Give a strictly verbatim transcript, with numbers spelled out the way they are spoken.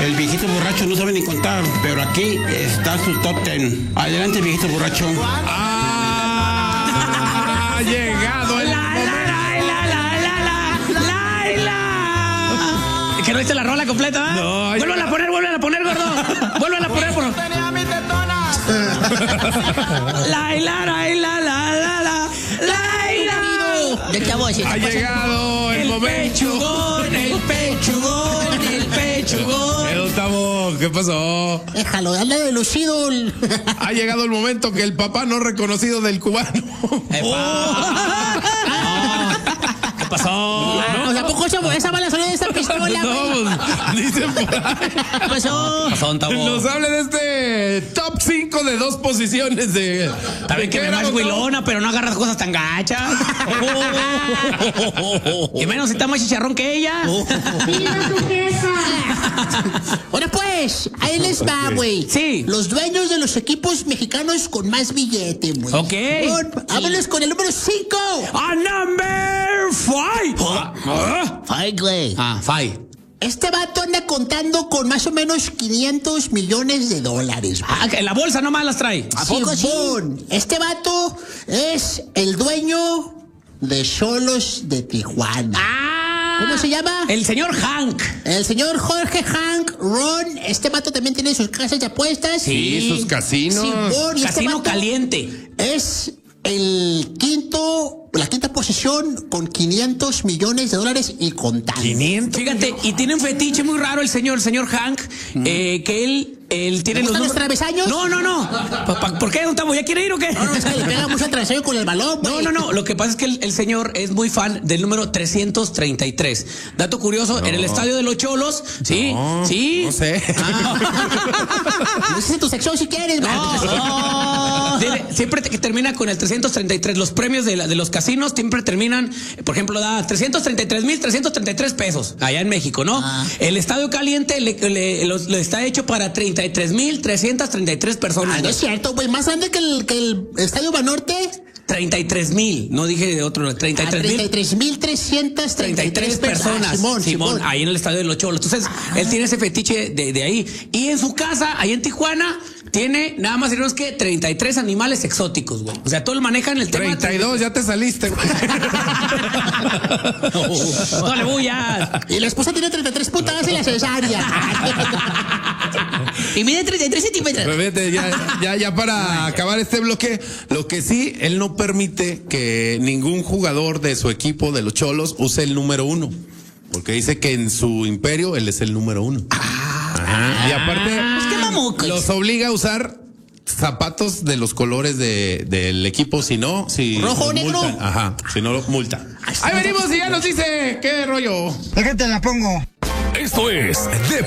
El viejito borracho no sabe ni contar, pero aquí está su top ten. Adelante, viejito borracho. ¡Ah! Ha llegado el La, la, la, la, la, la, la, la. ¿Que no viste la rola completa? No, ay, vuelvan a poner, vuelvan a poner, gordo. Vuelvan a poner, por La, la, la, la, la, la, la, la. Del chavo ese. Ha llegado el, El momento. pechugón, el pechugón, el pechugón. El octavo, ¿qué pasó? Déjalo, dale de lucido. Ha llegado el momento que el papá no reconocido del cubano. ¡Epa! ¿Qué pasó? O sea, ¿a poco esa, esa bala salió de esta pistola? No, pues, dicen por ahí. ¿Qué pasó? Pasó, Tavo. Nos hable de este top cinco de dos posiciones de. También que me más huilona, pero no agarras cosas tan gachas. Y menos si está más chicharrón que ella. Bueno, pues, ahí les va, güey. Sí. Los dueños de los equipos mexicanos con más billete, güey. Ok. Bueno, háblenles con el número cinco. ¡A number five! Ah, Ay, güey. ah, five. Este vato anda contando con más o menos quinientos millones de dólares, güey. Ah, que en la bolsa nomás las trae. ¿A poco sí? Este vato es el dueño de Xolos de Tijuana. Ah, ¿Cómo se llama? El señor Hank. El señor Jorge Hank Ron. Este vato también tiene sus casas de apuestas. Sí, sus casinos. Simón, y este Casino vato caliente. es el quinto, la quinta posición con quinientos millones de dólares y contando. quinientos. Fíjate, y tiene un fetiche muy raro el señor, el señor Hank, eh, que él, él tiene ¿Le los gustan los números- travesaños? No, no, no. Pa- pa- ¿Por qué, don Tavo? ¿Ya quiere ir o qué? No, no, es que le pega mucho al trasero con el balón, No, güey. no, no. Lo que pasa es que el, el señor es muy fan del número trescientos treinta y tres. Dato curioso, en el estadio de los Cholos, sí, No, sí. no sé. No sé tu sección si quieres, güey. No. Tiene- siempre te- que termina con el trescientos treinta y tres. Los premios de, la- de los casinos siempre terminan, por ejemplo, da trescientos treinta y tres mil trescientos treinta y tres pesos allá en México, ¿no? Ah. El estadio caliente le, le- los- le está hecho para treinta y tres mil trescientos treinta y tres personas. Ah, no es cierto, güey. Más grande que el, que el Estadio Banorte. treinta y tres mil, no dije de otro, treinta y tres mil. treinta y tres mil trescientos treinta y tres personas, Simón, Simón, Simón. ahí en el estadio de los Cholos. Entonces, él tiene ese fetiche de, de ahí. Y en su casa, ahí en Tijuana, tiene nada más y menos que treinta y tres animales exóticos, güey. O sea, todo el manejan el tema. treinta y dos, ya te saliste, güey. No, no le bullas. Y la esposa tiene treinta y tres puntadas en la cesárea. Y mide treinta y tres centímetros. Pero fíjate, ya, ya, ya para acabar este bloque, lo que sí, él no permite que ningún jugador de su equipo, de los Cholos, use el número uno. Porque dice que en su imperio él es el número uno. Ajá. Y aparte, Pues qué mamucos. los obliga a usar zapatos de los colores de, del equipo, si no, si ¿Rojo o los negro? multan. Ajá, si no lo multa. Ahí venimos y ya nos dice qué rollo. Déjate la pongo. Esto es de